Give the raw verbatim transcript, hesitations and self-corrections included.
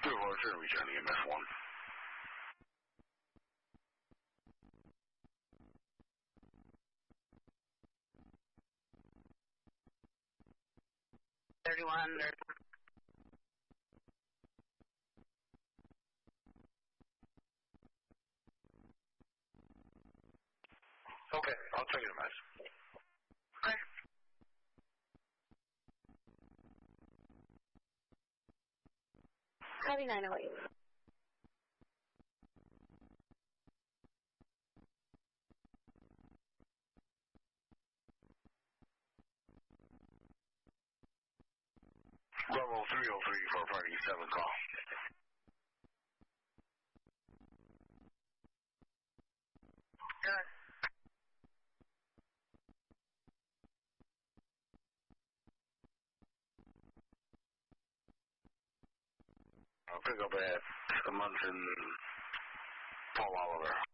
two four two, returning M S one. thirty-one, there's Okay, I'll take it, guys. okay. Copy nine oh eight. Level three oh three for party seven call. Good. I'll pick up at Munson, Paul Oliver.